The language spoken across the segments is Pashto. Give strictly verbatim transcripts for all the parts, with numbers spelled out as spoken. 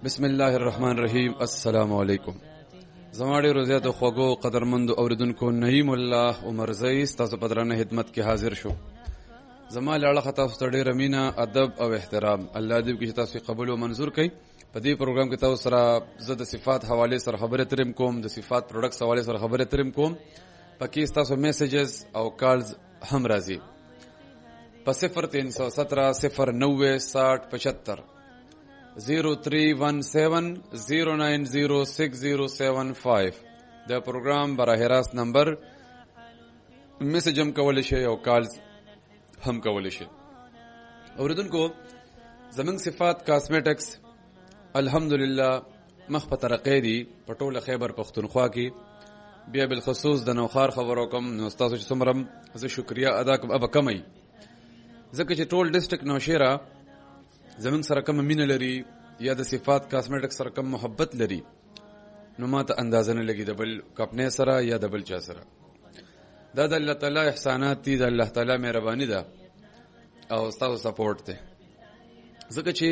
بسم الله الرحمن الرحیم. السلام علیکم. زماړي روزيات خوګو قدرمند اوریدونکو، نعیم الله عمرزئی تاسو په درنه خدمت کې حاضر شو. زما لاله خطا ستړي رمینا ادب او احترام الله دې کې تاسو قبول او منزور کړي. په دې پروګرام کې تاسو سره زه د صفات حواله سره خبره ترم کوم، د صفات پروډکټس حواله سره خبره ترم کوم. پکې تاسو میسیجز او کالز هم راځي په صفر تین سو سترہ صفر نوے ساٹھ پچہتر زیرو تھری ون سیون زیرو نائن زیرو سکس زیرو سیون فائیو دا پروگرام براہ راست نمبر میسیج هم کولی شي او کالز هم کولی شي. اوریدونکو، زمنګ صفات کاسمیټکس الحمدلله مخ په ترقې دي په ټوله خیبر پختونخوا کې. بیا بالخصوص د نوخار خبرو کوم نو تاسو چې څومره زه شکریا ادا کوم اب کمی ځکه چې ټول ډیسټریکټ نوشیرا زمون سره کوم مینه لري یا د صفات کاسمیټک سره کوم محبت لري، نو ماته اندازه نه لګي د بل کپنې سره یا د بل چا سره. دا د الله تعالی احسانات دي، د الله تعالی مهرباني ده او تاسو سپورټ ده. ځکه چې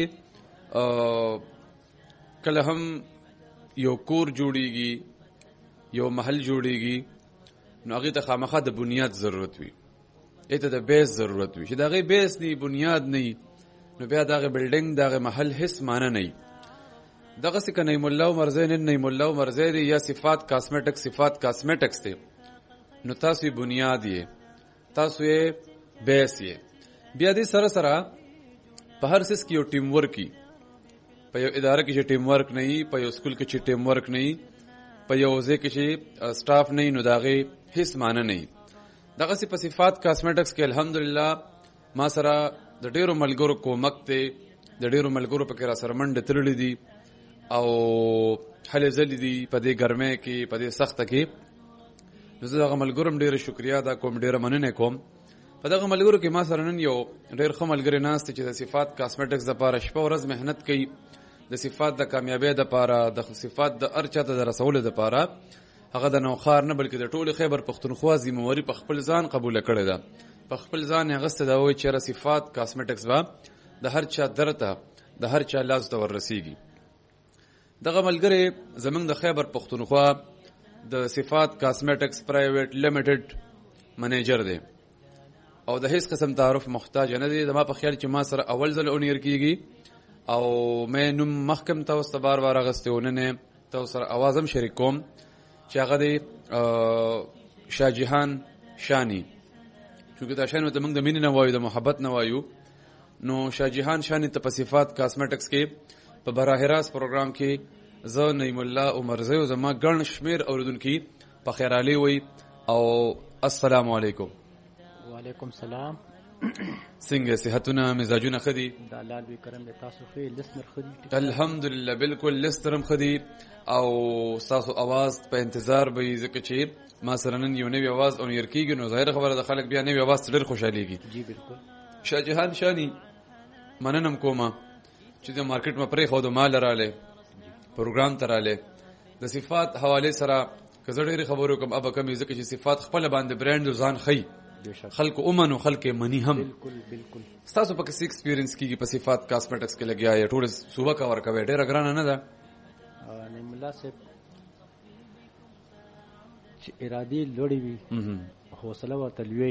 کله هم یو کور جوړیږي، یو محل جوړیږي، نو هغه ته خامخا د بنیاد ضرورت وي، ایته د بیس ضرورت وي. چې دا غي بیس نه بنیاد نه، نو بیا داغه بلډینګ داغه محل هیڅ معنی نه. دغه څه کنه مولا او مرزه نه نه مولا او مرزه دی یا صفات کاسمیټک صفات کاسمیټکس دی، نو تاسو یې بنیاد یې، تاسو یې بیس یې. بیا دې سره سره په هر څه کې یو ټیم ورک کی، په یو اداره کې چې ټیم ورک نه وي، په یو سکول کې چې ټیم ورک نه وي، په یو ځای کې چې سټاف نه وي، نو داغه هیڅ معنی نه. دغه څه په صفات کاسمیټکس کې الحمدلله ما سره د ډیرو ملګرو کومک دی، د ډیرو ملګرو په کې را سره منډه تللې دي او هلې ځلې دي په دې ګرمۍ کې، په دې سخته کې. نو زه دغه ملګرو ډیره شکریا ادا کوم، ډیره مننه کوم. په دغه ملګرو کې ما سره نن یو ډیر ښه ملګری ناست چې د صفات کاسمیټکس لپاره شپه ورځ مهنت کوي، د صفات د کامیابی لپاره، د صفات د ارچا ته د رسولو لپاره. هغه د نوخار نه بلکې د ټول خیبر پختونخوا ذمہواری په خپل ځان قبول کړی ده، په خپل ځان هغه ست دا وایي چې صفات کاسمیټکس با د هر چا درته د هر چا لاس ته ورسیږي. دغه ملګری زمنګ د خیبر پختونخوا د صفات کاسمیټکس پرایویټ لیمیټډ منیجر دی او د هیڅ قسم تعارف محتاج نه دی. زما په خیال چې ما سره اول ځل اونیر کیږي او مې نوم مخکم تاسو ته بار بار غستهونه تاسو سره اوازم شریک کوم چې هغه دی شاه جهان شانی. چونکه دا شان ته موږ د مینې نه وایو، د محبت نه وایو، نو شاه جهان شانی ته په صفات کاسمیټکس کې په براه راست پروګرام کې زه نعیم الله عمرزئی او زما ګڼ شمیر اوریدونکي په خیر علي وي او السلام علیکم. وعلیکم السلام. څنګه صحتونه مزاجونه خدي؟ د الله لوی کرم له تاسو خو لسمر خدي؟ الحمدلله بالکل لسترم خدي او تاسو आवाज په انتظار به ځکه چې ما سره نن یو نوی आवाज او يرکیږي، نو ظاهر خبره د خلک بیا نوی आवाज ډېر خوشاليږي. جی بالکل. شاه جهان شانی مننم کومه چې د مارکیټ ما پرې خو د مال رااله پروګرام تراله د صفات حواله سره کزه ډېر خبرو کوم اب کمی ځکه چې صفات خپل باندې برانډ ځان خي خلق اومن او خلق منی هم. بالکل بالکل. تاسو په کیسه ایکسپیرینس کیږي په صفات کاسمیټکس کې لګیا یا ټول صوبه کا ورکوي ډېر ګران نه ده. نعیم الله سے چې ارادي لوړی وي، حوصله ورته لوي